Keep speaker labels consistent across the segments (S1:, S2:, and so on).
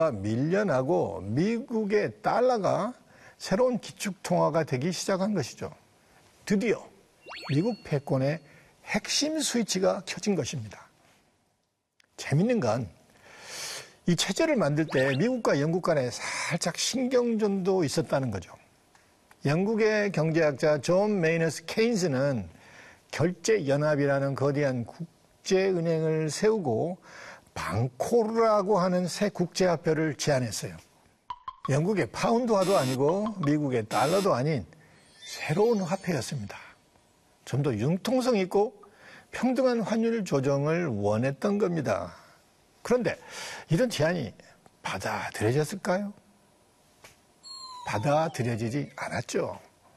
S1: 밀려나고 미국의 달러가 새로운 기축통화가 되기 시작한 것이죠. 드디어 미국 패권의 핵심 스위치가 켜진 것입니다. 재밌는 건 이 체제를 만들 때 미국과 영국 간에 살짝 신경전도 있었다는 거죠. 영국의 경제학자 존 메이너스 케인스는 결제연합이라는 거대한 국제은행을 세우고 방코르라고 하는 새 국제화폐를 제안했어요. 영국의 파운드화도 아니고 미국의 달러도 아닌 새로운 화폐였습니다. 좀 더 융통성 있고 평등한 환율 조정을 원했던 겁니다. 그런데 이런 제안이 받아들여졌을까요? 받아들여지지 않았죠.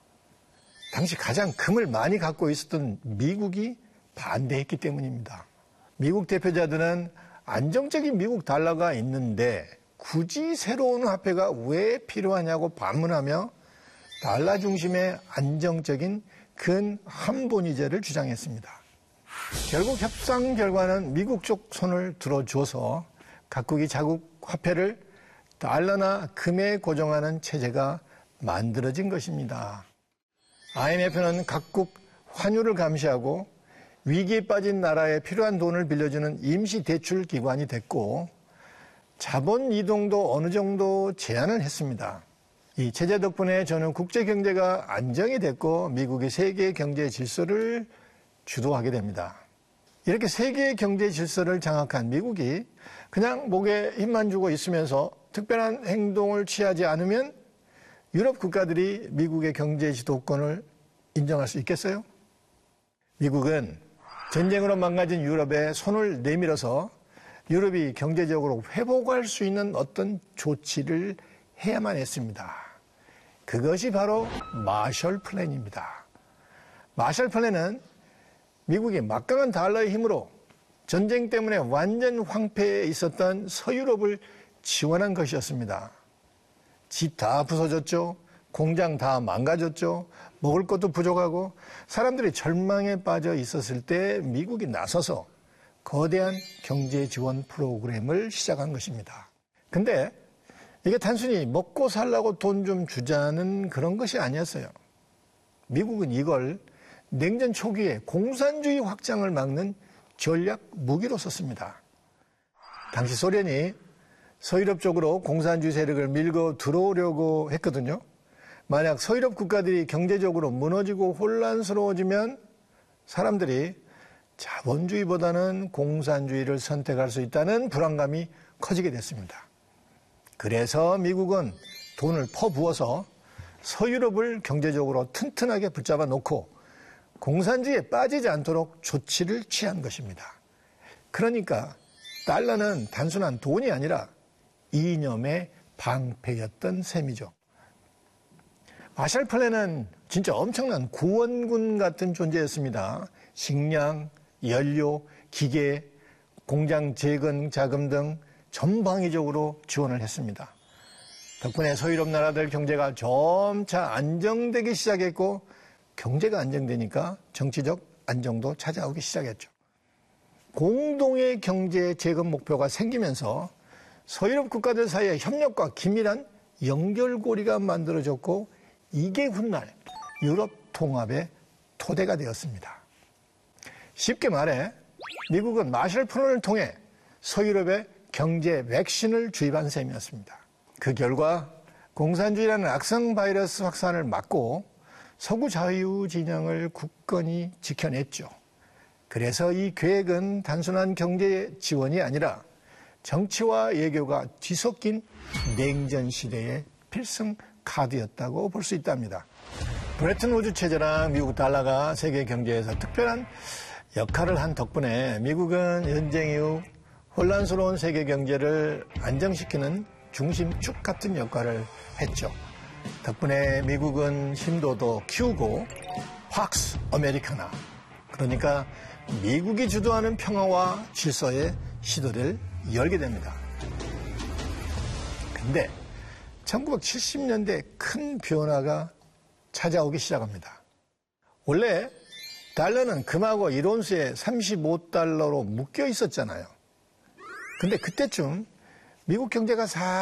S1: 당시 가장 금을 많이 갖고 있었던 미국이 반대했기 때문입니다. 미국 대표자들은 안정적인 미국 달러가 있는데 굳이 새로운 화폐가 왜 필요하냐고 반문하며 달러 중심의 안정적인 근한본위제를 주장했습니다. 결국 협상 결과는 미국 쪽 손을 들어줘서 각국이 자국 화폐를 달러나 금에 고정하는 체제가 만들어진 것입니다. IMF는 각국 환율을 감시하고 위기에 빠진 나라에 필요한 돈을 빌려주는 임시대출 기관이 됐고 자본 이동도 어느 정도 제한을 했습니다. 이 체제 덕분에 저는 국제 경제가 안정이 됐고 미국이 세계 경제 질서를 주도하게 됩니다. 이렇게 세계 경제 질서를 장악한 미국이 그냥 목에 힘만 주고 있으면서 특별한 행동을 취하지 않으면 유럽 국가들이 미국의 경제 지도권을 인정할 수 있겠어요? 미국은 전쟁으로 망가진 유럽에 손을 내밀어서 유럽이 경제적으로 회복할 수 있는 어떤 조치를 해야만 했습니다. 그것이 바로 마셜 플랜입니다. 마셜 플랜은 미국이 막강한 달러의 힘으로 전쟁 때문에 완전 황폐해 있었던 서유럽을 지원한 것이었습니다. 집 다 부서졌죠. 공장 다 망가졌죠. 먹을 것도 부족하고 사람들이 절망에 빠져 있었을 때 미국이 나서서 거대한 경제 지원 프로그램을 시작한 것입니다. 근데 이게 단순히 먹고 살라고 돈 좀 주자는 그런 것이 아니었어요. 미국은 이걸 냉전 초기에 공산주의 확장을 막는 전략 무기로 썼습니다. 당시 소련이 서유럽 쪽으로 공산주의 세력을 밀고 들어오려고 했거든요. 만약 서유럽 국가들이 경제적으로 무너지고 혼란스러워지면 사람들이 자본주의보다는 공산주의를 선택할 수 있다는 불안감이 커지게 됐습니다. 그래서 미국은 돈을 퍼부어서 서유럽을 경제적으로 튼튼하게 붙잡아 놓고 공산주의에 빠지지 않도록 조치를 취한 것입니다. 그러니까 달러는 단순한 돈이 아니라 이념의 방패였던 셈이죠. 마셜 플랜은 진짜 엄청난 구원군 같은 존재였습니다. 식량, 연료, 기계, 공장 재건 자금 등 전방위적으로 지원을 했습니다. 덕분에 서유럽 나라들 경제가 점차 안정되기 시작했고 경제가 안정되니까 정치적 안정도 찾아오기 시작했죠. 공동의 경제 재건 목표가 생기면서 서유럽 국가들 사이에 협력과 긴밀한 연결고리가 만들어졌고 이게 훗날 유럽 통합의 토대가 되었습니다. 쉽게 말해 미국은 마셜 플랜을 통해 서유럽에 경제 백신을 주입한 셈이었습니다. 그 결과 공산주의라는 악성 바이러스 확산을 막고 서구 자유 진영을 굳건히 지켜냈죠. 그래서 이 계획은 단순한 경제 지원이 아니라 정치와 외교가 뒤섞인 냉전 시대의 필승 카드였다고 볼 수 있답니다. 브레튼 우드 체제랑 미국 달러가 세계 경제에서 특별한 역할을 한 덕분에 미국은 전쟁 이후 혼란스러운 세계 경제를 안정시키는 중심축 같은 역할을 했죠. 덕분에 미국은 힘도 더 키우고 팍스 아메리카나, 그러니까 미국이 주도하는 평화와 질서의 시도를 열게 됩니다. 근데 1970년대 큰 변화가 찾아오기 시작합니다. 원래 달러는 금하고 1온스에 35달러로 묶여 있었잖아요. 근데 그때쯤 미국 경제가